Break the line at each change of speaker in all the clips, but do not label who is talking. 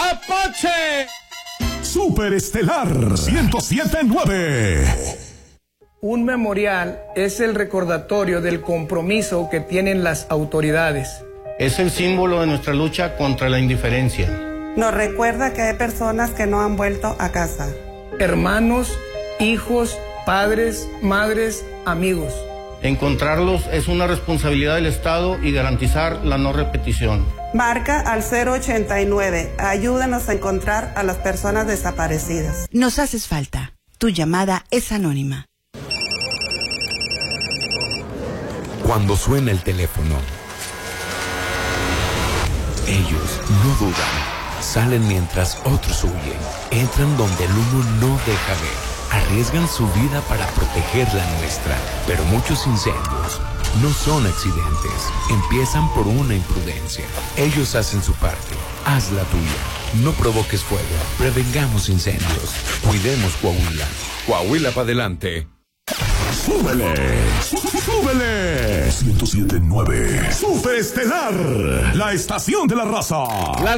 Apache.
Superestelar 107.9.
Un memorial es el recordatorio del compromiso que tienen las autoridades.
Es el símbolo de nuestra lucha contra la indiferencia.
Nos recuerda que hay personas que no han vuelto a casa.
Hermanos, hijos, padres, madres, amigos.
Encontrarlos es una responsabilidad del Estado y garantizar la no repetición.
Marca al 089. Ayúdanos a encontrar a las personas desaparecidas.
Nos haces falta. Tu llamada es anónima.
Cuando suena el teléfono, ellos no dudan. Salen mientras otros huyen. Entran donde el humo no deja ver. Arriesgan su vida para proteger la nuestra. Pero muchos incendios no son accidentes. Empiezan por una imprudencia. Ellos hacen su parte. Haz la tuya. No provoques fuego. Prevengamos incendios. Cuidemos Coahuila. Coahuila para adelante.
¡Súbele! ¡Súbele! 107.9. Superestelar, la estación de la raza.
Las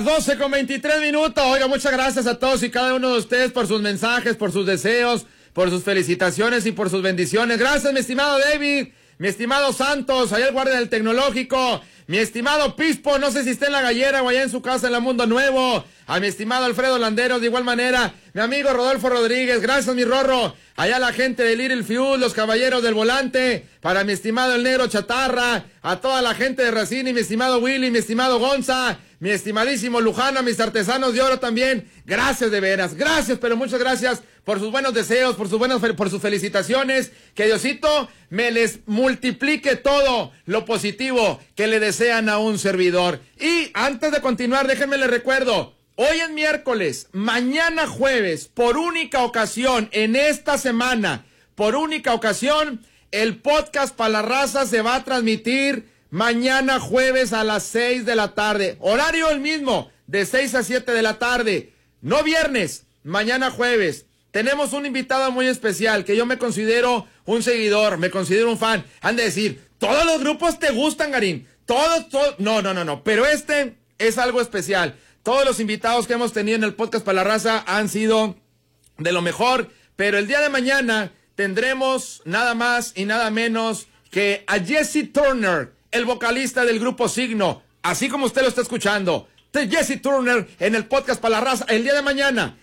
12:23. Oiga, muchas gracias a todos y cada uno de ustedes por sus mensajes, por sus deseos, por sus felicitaciones y por sus bendiciones. Gracias, mi estimado David, mi estimado Santos, allá el guardia del tecnológico, mi estimado Pispo, no sé si está en la gallera o allá en su casa en la Mundo Nuevo, a mi estimado Alfredo Landeros, de igual manera, mi amigo Rodolfo Rodríguez, gracias mi Rorro, allá la gente de Little Fuel, los caballeros del volante, para mi estimado el Negro Chatarra, a toda la gente de Racine, mi estimado Willy, mi estimado Gonza, mi estimadísimo Lujano, a mis artesanos de oro también, gracias de veras, gracias, pero muchas gracias por sus buenos deseos, por sus felicitaciones, que Diosito me les multiplique todo lo positivo que le desean a un servidor. Y antes de continuar, déjenme les recuerdo, hoy es miércoles, mañana jueves, por única ocasión, en esta semana, por única ocasión, el podcast para la raza se va a transmitir mañana jueves a las 6 de la tarde. Horario el mismo, de 6 a 7 de la tarde. No viernes, mañana jueves. Tenemos un invitado muy especial, que yo me considero un seguidor, me considero un fan. Han de decir, todos los grupos te gustan, Garín. Todos. No. Pero este es algo especial. Todos los invitados que hemos tenido en el podcast para la raza han sido de lo mejor. Pero el día de mañana tendremos nada más y nada menos que a Jesse Turner, el vocalista del grupo Signo. Así como usted lo está escuchando. Jesse Turner en el podcast para la raza el día de mañana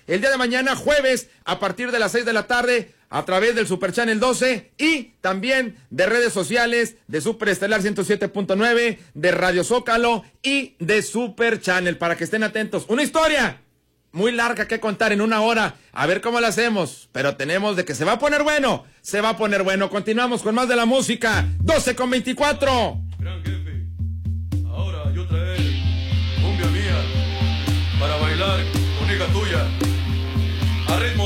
jueves a partir de las 6 de la tarde a través del Super Channel 12 y también de redes sociales de Superestelar 107.9, de Radio Zócalo y de Super Channel para que estén atentos. Una historia muy larga que contar en una hora, a ver cómo la hacemos, pero tenemos de que se va a poner bueno. Continuamos con más de la música. 12:24.